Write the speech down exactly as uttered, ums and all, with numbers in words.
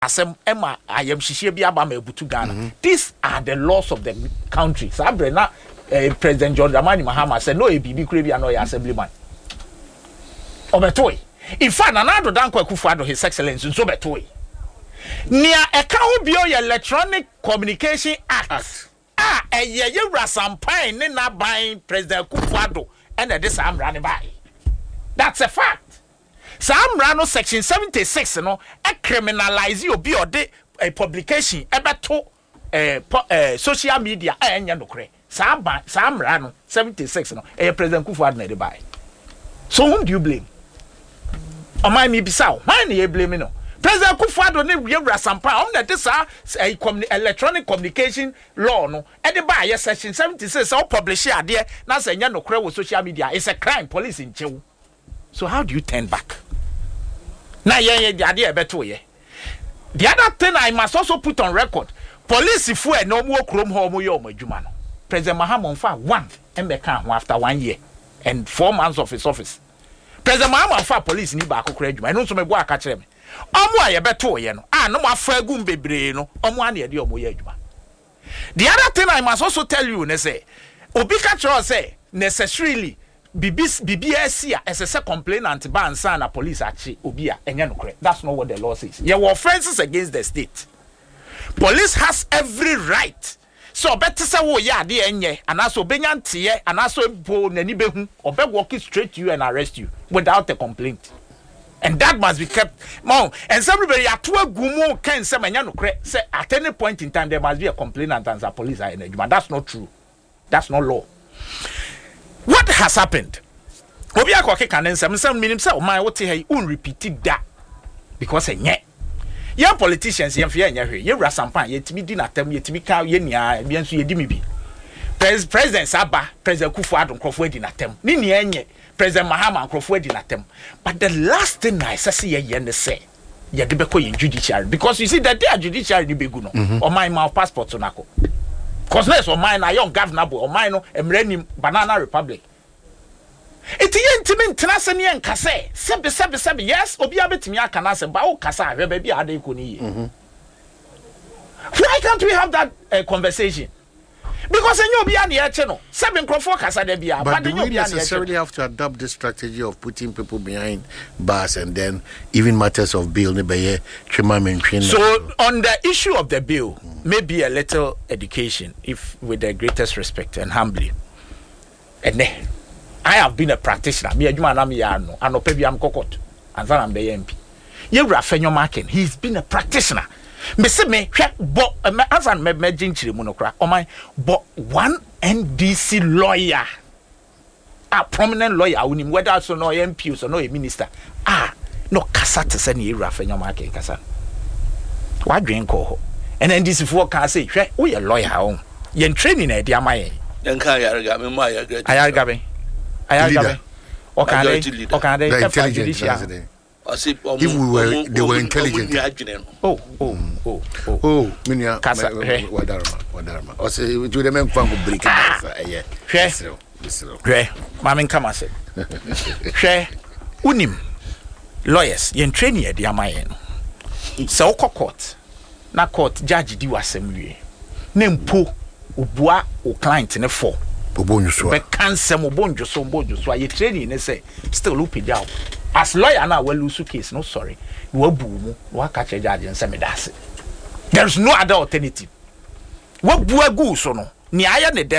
asem ema ayam hihie bi aba ma ebutu Ghana. Mm-hmm. These are the laws of the country. Sabre na uh, President John Dramani Mahama said no e bibi kure bi anoye assemblyman. Obetoy. In fact, Nana Danko Akufo-Addo, His Excellency, nso betoy. Nia eka ho bio ye Electronic Communication Act. Act. Ah, eye ye rasampan ne na ban President Akufo-Addo and this amra ne bai. That's a fact. Samra no section seventy-six no e criminalize obi ode a publication ebeto eh uh, social media e enya nokre. Samra samra no seventy-six no e President Akufo-Addo na de bai. So whom do you blame? Am I me bisa? Why na you blame no? President Akufo-Addo ne we rasampa on na this a electronic communication law no e de bai section seventy-six o publish ade na say enya nokre wo social media. It's a crime, police in chew. So how do you turn back? Now, yeah, yeah, the idea better ye. The other thing I must also put on record: police if we no more chrome home yo majumano. President Mahama fa one emeka after one year and four months of his office. President Mahama fa police ni ba akokra adwuma. Eno so me bo aka kire me. Omo a ye beto ye no. Ah no ma fa agum bebre no. Omo a na ye de omo ye adwuma. The other thing I must also tell you ne say obi ka kire say necessarily Bibis Bibia as a complainant ban sana police achi obia enya nokre. That's not what the law says. There were offenses against the state. Police has every right. So better say wo ya de enye anaso benyantie anaso bo nani behu obe walk straight to you and arrest you without a complaint. And that must be kept. Mom, and everybody at two gumu can say enya nokre. Say at any point in time there must be a complainant and the police are in it. But that's not true. That's not law. What has happened? Obi akoke kanen sem sem minim say o man wote he un repeat that because enye young politicians yem fe enye hwe ye rasampan ye timi di natam ye timi ka ye nia bi enso ye di mi bi president Saba President Akufo-Addo nkrofo edi natam ni nia enye President Mahama nkrofo edi natam. But the last thing I say ye ye ne say ye de beko ye judiciary, because you see that they are judiciary ni begu no o man ma passport to nako. Cause let's o mine na young governor boy o mine no emrenim Banana Republic. Iti yentimi ntenase ne enkase sebe sebe sebe yes obi abetimi aka na se ba o kasa ahwe ba bi ade ko ni ye. Why can't we have that uh, conversation? Because enyo obi ane eche no sebe nkrofo kasa da bia but do we necessarily have to adopt this strategy of putting people behind bars and then even matters of bill ne be so on the issue of the bill mm. maybe a little education if with the greatest respect and humbly and then I have been a practitioner me adwuma na me ya no anopa bi am kokot and then am be M P ye wura fenyo market he's been a practitioner me se me hwe bo azan me me ginchire mu no kra o man but one N D C lawyer a prominent lawyer unim whether so no M P so no a minister ah no kasa te se na ye wura fenyo market kasa wa dwen ko ho and N D C for can say hwe wo ye lawyer ho ye training na e dia maye den kan yarga me ma yarga ayarga be ayarga be o kan dey o kan dey intelligent. If we were, they were intelligent. Oh, oh, oh, oh. Oh, minya. Wadarma, wadarma. O say we do the men kwango break it. Yeah. Hwe. Hwe. Mama nkama se. Hwe. Unim. Lawyers, yen training e dia maye no. Se o court. Na court judge di wasem wie. Ne mpo obua o client ne for. Obonjuso. Be cancel obonjuso obonjuso ye training ne say still loop it down. As lawyer now we lose case no sorry we bu mu we catch judge and say me that's it. There's no other alternative we bu agu so no ni aya ne